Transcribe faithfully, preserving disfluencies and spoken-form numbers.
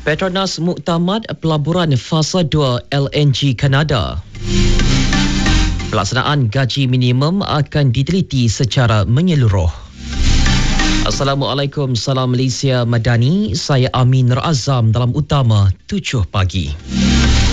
Petronas muktamad pelaburan fasa dua L N G Kanada. Pelaksanaan gaji minimum akan diteliti secara menyeluruh. Assalamualaikum, salam Malaysia Madani. Saya Amin Nur Azam dalam utama tujuh pagi.